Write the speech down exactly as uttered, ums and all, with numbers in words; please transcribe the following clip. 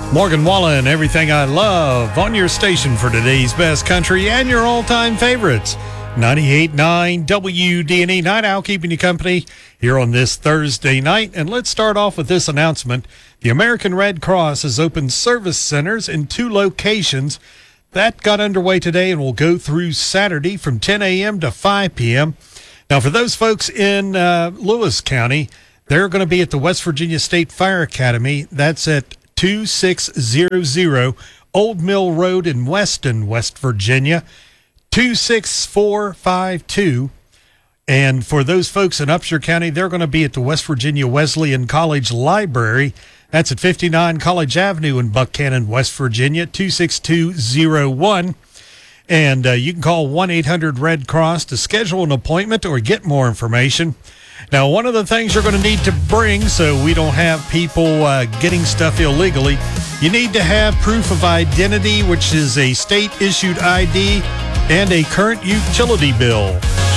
Morgan Wallen, Everything I Love, on your station for today's best country and your all-time favorites. ninety-eight point nine W D N E Night Owl, keeping you company here on this Thursday night. And let's start off with this announcement. The American Red Cross has opened service centers in two locations. That got underway today and will go through Saturday from ten a.m. to five p.m. Now, for those folks in uh, Lewis County, they're going to be at the West Virginia State Fire Academy. That's at two six zero zero Old Mill Road in Weston, West Virginia, two six four five two. And for those folks in Upshur County, they're going to be at the West Virginia Wesleyan College Library. That's at fifty-nine College Avenue in Buchanan, West Virginia, two six two zero one. And uh, you can call one eight hundred Red Cross to schedule an appointment or get more information. Now, one of the things you're going to need to bring so we don't have people uh, getting stuff illegally, you need to have proof of identity, which is a state-issued I D and a current utility bill.